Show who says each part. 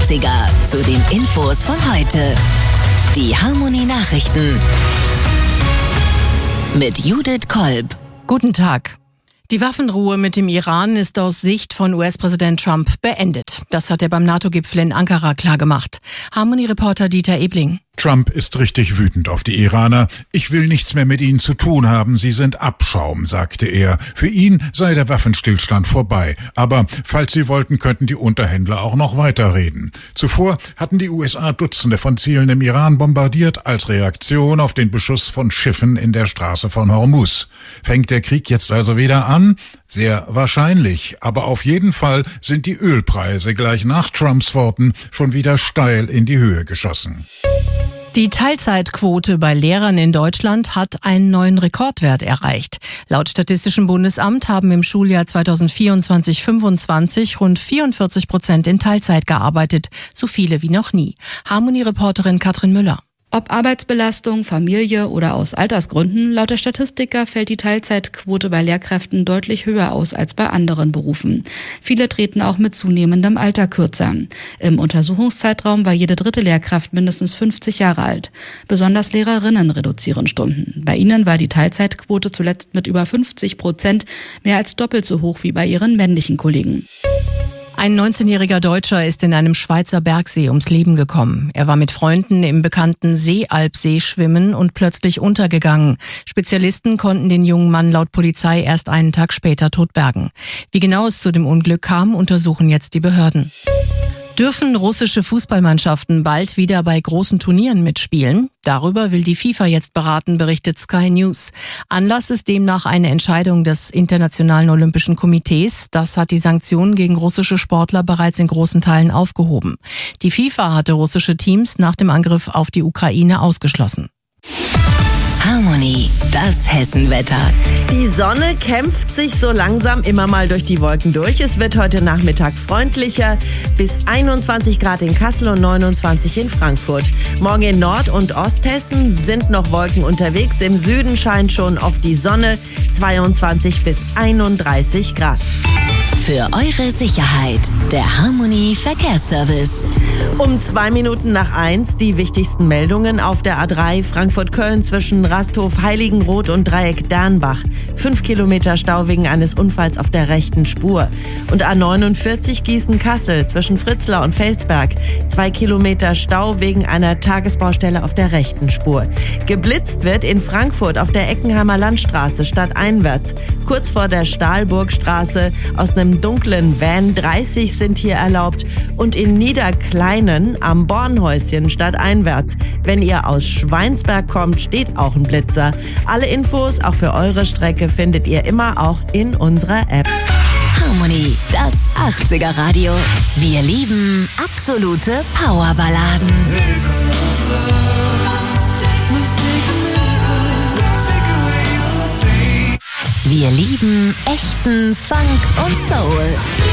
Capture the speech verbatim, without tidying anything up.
Speaker 1: achtziger zu den Infos von heute. Die Harmony Nachrichten mit Judith Kolb.
Speaker 2: Guten Tag. Die Waffenruhe mit dem Iran ist aus Sicht von U S-Präsident Trump beendet. Das hat er beim NATO-Gipfel in Ankara klargemacht. Harmony-Reporter Dieter Ebling.
Speaker 3: Trump ist richtig wütend auf die Iraner. Ich will nichts mehr mit ihnen zu tun haben. Sie sind Abschaum, sagte er. Für ihn sei der Waffenstillstand vorbei. Aber falls sie wollten, könnten die Unterhändler auch noch weiterreden. Zuvor hatten die U S A Dutzende von Zielen im Iran bombardiert als Reaktion auf den Beschuss von Schiffen in der Straße von Hormuz. Fängt der Krieg jetzt also wieder an? Sehr wahrscheinlich. Aber auf jeden Fall sind die Ölpreise gleich nach Trumps Worten schon wieder steil in die Höhe geschossen.
Speaker 2: Die Teilzeitquote bei Lehrern in Deutschland hat einen neuen Rekordwert erreicht. Laut Statistischem Bundesamt haben im Schuljahr zweitausendvierundzwanzig fünfundzwanzig rund vierundvierzig Prozent in Teilzeit gearbeitet, so viele wie noch nie. Harmony-Reporterin Katrin Müller.
Speaker 4: Ob Arbeitsbelastung, Familie oder aus Altersgründen, laut der Statistiker fällt die Teilzeitquote bei Lehrkräften deutlich höher aus als bei anderen Berufen. Viele treten auch mit zunehmendem Alter kürzer. Im Untersuchungszeitraum war jede dritte Lehrkraft mindestens fünfzig Jahre alt. Besonders Lehrerinnen reduzieren Stunden. Bei ihnen war die Teilzeitquote zuletzt mit über fünfzig Prozent mehr als doppelt so hoch wie bei ihren männlichen Kollegen.
Speaker 2: Ein neunzehnjähriger Deutscher ist in einem Schweizer Bergsee ums Leben gekommen. Er war mit Freunden im bekannten Seealpsee schwimmen und plötzlich untergegangen. Spezialisten konnten den jungen Mann laut Polizei erst einen Tag später tot bergen. Wie genau es zu dem Unglück kam, untersuchen jetzt die Behörden. Dürfen russische Fußballmannschaften bald wieder bei großen Turnieren mitspielen? Darüber will die FIFA jetzt beraten, berichtet Sky News. Anlass ist demnach eine Entscheidung des Internationalen Olympischen Komitees. Das hat die Sanktionen gegen russische Sportler bereits in großen Teilen aufgehoben. Die FIFA hatte russische Teams nach dem Angriff auf die Ukraine ausgeschlossen.
Speaker 1: Harmony, das Hessenwetter.
Speaker 5: Die Sonne kämpft sich so langsam immer mal durch die Wolken durch. Es wird heute Nachmittag freundlicher. Bis einundzwanzig Grad in Kassel und neunundzwanzig in Frankfurt. Morgen in Nord- und Osthessen sind noch Wolken unterwegs. Im Süden scheint schon oft die Sonne. zweiundzwanzig bis einunddreißig Grad.
Speaker 1: Für eure Sicherheit, der Harmony Verkehrsservice.
Speaker 5: Um zwei Minuten nach eins die wichtigsten Meldungen auf der A drei Frankfurt-Köln zwischen Rasthof, Heiligenroth und Dreieck Dernbach. Fünf Kilometer Stau wegen eines Unfalls auf der rechten Spur. Und A neunundvierzig Gießen-Kassel zwischen Fritzlar und Felsberg. Zwei Kilometer Stau wegen einer Tagesbaustelle auf der rechten Spur. Geblitzt wird in Frankfurt auf der Eckenheimer Landstraße stadteinwärts. Kurz vor der Stahlburgstraße aus einem dunklen Van. dreißig sind hier erlaubt. Und in Niederkleinen am Bornhäuschen stadteinwärts. Wenn ihr aus Schweinsberg kommt, steht auch ein Blitzer. Alle Infos, auch für eure Strecke, findet ihr immer auch in unserer App.
Speaker 1: Harmony, das achtziger Radio. Wir lieben absolute Powerballaden. Wir lieben echten Funk und Soul.